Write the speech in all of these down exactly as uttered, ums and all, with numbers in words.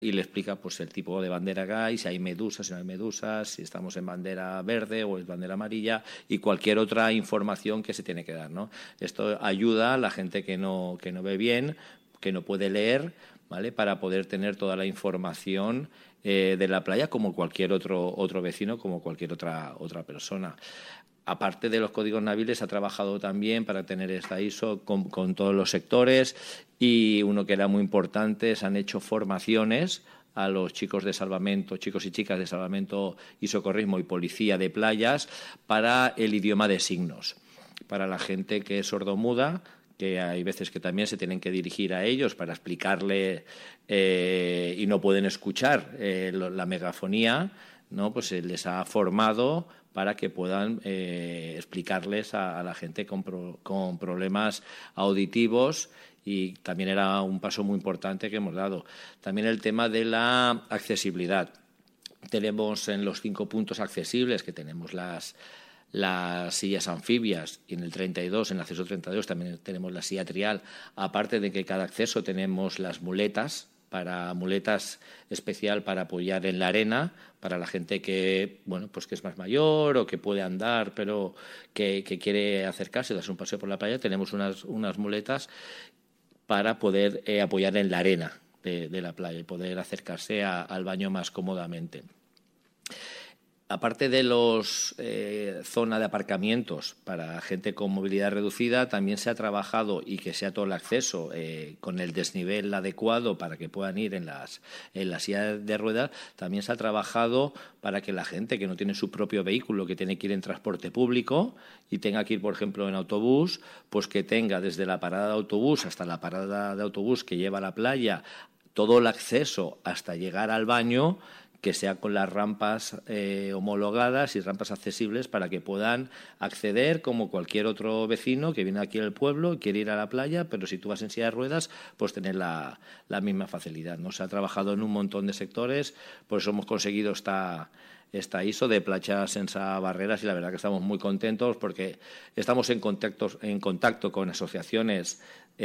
y le explica pues el tipo de bandera que hay, si hay medusas, si no hay medusas, si estamos en bandera verde o en bandera amarilla y cualquier otra información que se tiene que dar, ¿no? Esto ayuda a la gente que no, que no ve bien, que no puede leer, ¿vale?, para poder tener toda la información eh, de la playa como cualquier otro, otro vecino, como cualquier otra, otra persona. Aparte de los códigos naviles, ha trabajado también para tener esta I S O con, con todos los sectores, y uno que era muy importante, se han hecho formaciones a los chicos de salvamento, chicos y chicas de salvamento y socorrismo y policía de playas para el idioma de signos, para la gente que es sordomuda, que hay veces que también se tienen que dirigir a ellos para explicarle eh, y no pueden escuchar eh, la megafonía, ¿no? Pues se les ha formado para que puedan eh, explicarles a, a la gente con, pro, con problemas auditivos, y también era un paso muy importante que hemos dado. También el tema de la accesibilidad. Tenemos en los cinco puntos accesibles, que tenemos las, las sillas anfibias, y en el treinta y dos, en el acceso treinta y dos, también tenemos la silla trial, aparte de que cada acceso tenemos las muletas, para muletas especial para apoyar en la arena, para la gente que, bueno, pues que es más mayor o que puede andar, pero que, que quiere acercarse, darse un paseo por la playa. Tenemos unas, unas muletas para poder eh, apoyar en la arena de, de la playa y poder acercarse a, al baño más cómodamente. Aparte de los eh, zona de aparcamientos para gente con movilidad reducida, también se ha trabajado, y que sea todo el acceso eh, con el desnivel adecuado para que puedan ir en las, en las sillas de ruedas. También se ha trabajado para que la gente que no tiene su propio vehículo, que tiene que ir en transporte público y tenga que ir, por ejemplo, en autobús, pues que tenga desde la parada de autobús hasta la parada de autobús que lleva a la playa todo el acceso hasta llegar al baño, que sea con las rampas eh, homologadas y rampas accesibles para que puedan acceder como cualquier otro vecino que viene aquí al pueblo y quiere ir a la playa, pero si tú vas en silla de ruedas, pues tener la, la misma facilidad, ¿no? Se ha trabajado en un montón de sectores, por eso hemos conseguido esta, esta I S O de playas sense barreras, y la verdad que estamos muy contentos porque estamos en contacto, en contacto con asociaciones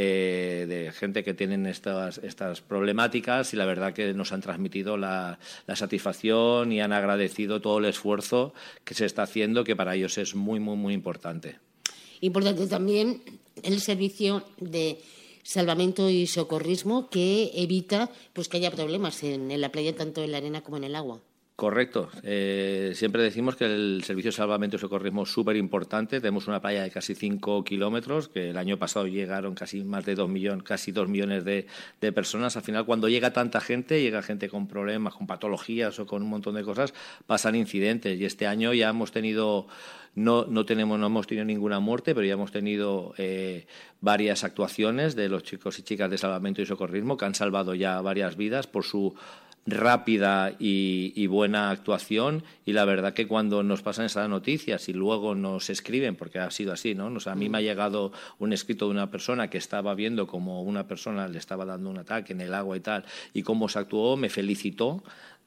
Eh, de gente que tienen estas, estas problemáticas, y la verdad que nos han transmitido la, la satisfacción y han agradecido todo el esfuerzo que se está haciendo, que para ellos es muy, muy, muy importante. Importante también el servicio de salvamento y socorrismo, que evita pues que haya problemas en, en la playa, tanto en la arena como en el agua. Correcto. Eh, siempre decimos que el servicio de salvamento y socorrismo es súper importante. Tenemos una playa de casi cinco kilómetros, que el año pasado llegaron casi más de dos millones, casi dos millones de, de personas. Al final, cuando llega tanta gente, llega gente con problemas, con patologías o con un montón de cosas, pasan incidentes. Y este año ya hemos tenido, no, no tenemos, no hemos tenido ninguna muerte, pero ya hemos tenido eh, varias actuaciones de los chicos y chicas de salvamento y socorrismo que han salvado ya varias vidas por su rápida y, y buena actuación. Y la verdad que cuando nos pasan esas noticias y luego nos escriben, porque ha sido así, ¿no? O sea, a mí me ha llegado un escrito de una persona que estaba viendo cómo una persona le estaba dando un ataque en el agua y tal, y cómo se actuó, me felicitó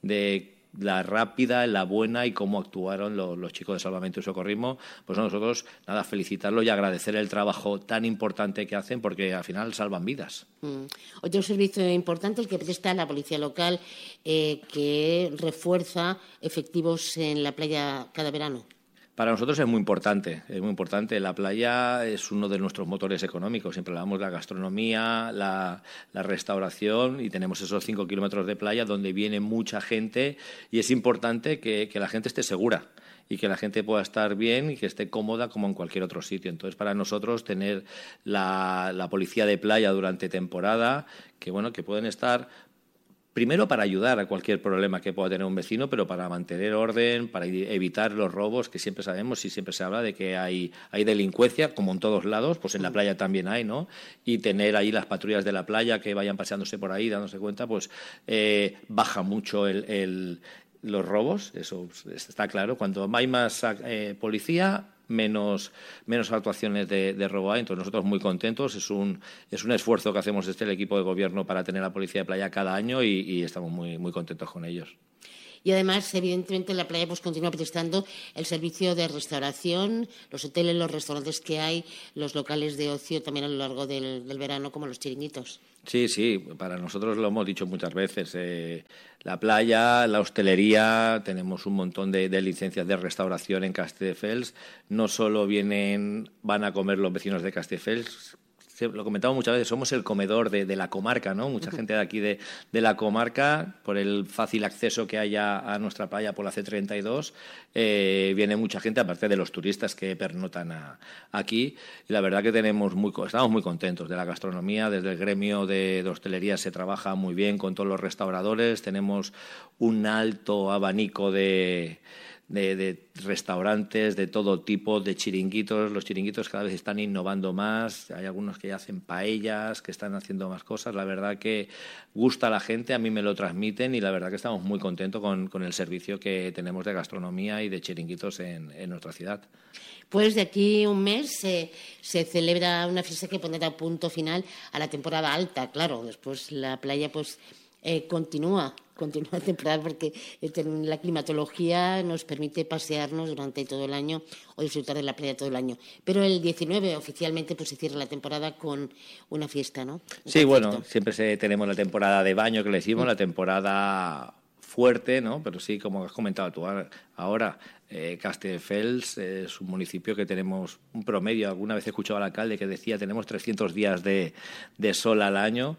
de la rápida, la buena, y cómo actuaron los, los chicos de salvamento y socorrismo. Pues a nosotros, nada, felicitarlos y agradecer el trabajo tan importante que hacen, porque al final salvan vidas. Mm. Otro servicio importante, el que presta la policía local, eh, que refuerza efectivos en la playa cada verano. Para nosotros es muy importante, es muy importante. La playa es uno de nuestros motores económicos. Siempre hablamos de la gastronomía, la, la restauración, y tenemos esos cinco kilómetros de playa donde viene mucha gente, y es importante que, que la gente esté segura y que la gente pueda estar bien y que esté cómoda como en cualquier otro sitio. Entonces, para nosotros, tener la, la policía de playa durante temporada, que bueno, que pueden estar primero para ayudar a cualquier problema que pueda tener un vecino, pero para mantener orden, para evitar los robos, que siempre sabemos y siempre se habla de que hay, hay delincuencia, como en todos lados, pues en la playa también hay, ¿no? Y tener ahí las patrullas de la playa que vayan paseándose por ahí, dándose cuenta, pues eh, baja mucho el, el, los robos, eso está claro. Cuando hay más eh, policía, menos, menos actuaciones de, de robo hay. Entonces, nosotros muy contentos. Es un, es un esfuerzo que hacemos desde el equipo de gobierno para tener la policía de playa cada año, y, y estamos muy, muy contentos con ellos. Y además, evidentemente, la playa pues continúa prestando el servicio de restauración, los hoteles, los restaurantes que hay, los locales de ocio también a lo largo del, del verano, como los chiringuitos. Sí, sí, para nosotros lo hemos dicho muchas veces. Eh, la playa, la hostelería, tenemos un montón de, de licencias de restauración en Castelldefels. No solo vienen, van a comer los vecinos de Castelldefels. Lo comentamos muchas veces, somos el comedor de, de la comarca, ¿no? Mucha gente de aquí de, de la comarca, por el fácil acceso que hay a, a nuestra playa por la C treinta y dos, eh, viene mucha gente, aparte de los turistas que pernotan a, aquí. Y la verdad que tenemos muy, estamos muy contentos de la gastronomía. Desde el gremio de, de hostelería se trabaja muy bien con todos los restauradores. Tenemos un alto abanico de... De, de restaurantes de todo tipo, de chiringuitos. Los chiringuitos cada vez están innovando más. Hay algunos que ya hacen paellas, que están haciendo más cosas. La verdad que gusta a la gente, a mí me lo transmiten y la verdad que estamos muy contentos con, con el servicio que tenemos de gastronomía y de chiringuitos en, en nuestra ciudad. Pues de aquí un mes eh, se celebra una fiesta que pondrá punto final a la temporada alta. Claro, después la playa pues eh, continúa. continúa la temporada porque la climatología nos permite pasearnos durante todo el año o disfrutar de la playa todo el año. Pero el diecinueve oficialmente pues se cierra la temporada con una fiesta, ¿no? Un sí, concierto. Bueno, siempre se, tenemos la temporada de baño que le decimos, mm. la temporada fuerte, ¿no? Pero sí, como has comentado tú ahora, eh, Castelldefels es un municipio que tenemos un promedio. Alguna vez he escuchado al alcalde que decía tenemos trescientos días de, de sol al año.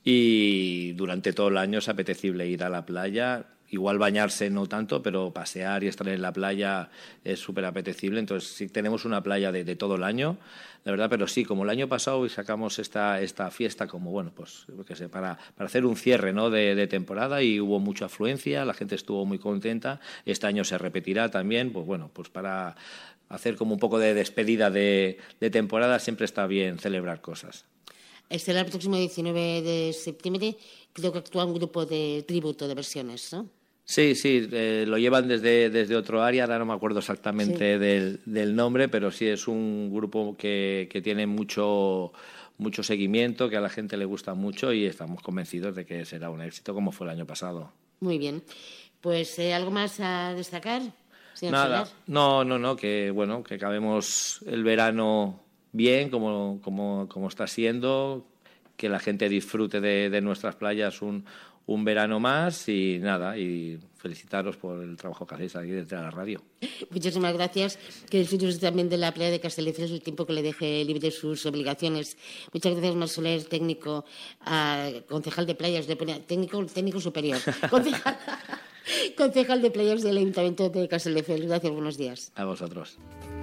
Y durante todo el año es apetecible ir a la playa. Igual bañarse no tanto, pero pasear y estar en la playa es súper apetecible. Entonces sí tenemos una playa de, de todo el año, la verdad. Pero sí, como el año pasado sacamos esta, esta fiesta como, bueno, pues qué sé, para, para hacer un cierre, ¿no? de, de temporada y hubo mucha afluencia, la gente estuvo muy contenta. Este año se repetirá también, pues bueno, pues para hacer como un poco de despedida de, de temporada siempre está bien celebrar cosas. Estará el próximo diecinueve de septiembre, creo que actúa un grupo de tributo de versiones, ¿no? Sí, sí, eh, lo llevan desde, desde otro área, ahora no me acuerdo exactamente sí. del, del nombre, pero sí es un grupo que, que tiene mucho, mucho seguimiento, que a la gente le gusta mucho y estamos convencidos de que será un éxito como fue el año pasado. Muy bien. Pues, eh, ¿algo más a destacar, señor Nada, Soler? no, no, no, que bueno, que acabemos el verano bien, como, como, como está siendo, que la gente disfrute de, de nuestras playas un, un verano más y nada, y felicitaros por el trabajo que hacéis aquí desde la radio. Muchísimas gracias, que disfrutes también de la playa de Castelldefels el tiempo que le deje libre de sus obligaciones. Muchas gracias, Marc Soler, técnico, uh, concejal de playas, de, técnico, técnico superior, concejal, concejal de playas del Ayuntamiento de Castelldefels. Gracias, buenos días. A vosotros.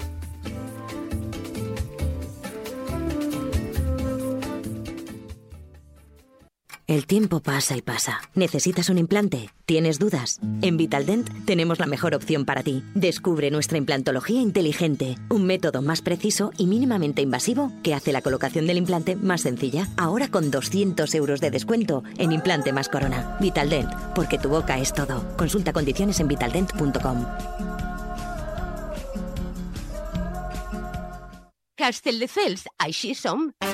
El tiempo pasa y pasa. ¿Necesitas un implante? ¿Tienes dudas? En Vitaldent tenemos la mejor opción para ti. Descubre nuestra implantología inteligente, un método más preciso y mínimamente invasivo que hace la colocación del implante más sencilla. Ahora con doscientos euros de descuento en Implante más Corona. Vitaldent, porque tu boca es todo. Consulta condiciones en vitaldent punto com. Castelldefels, així som.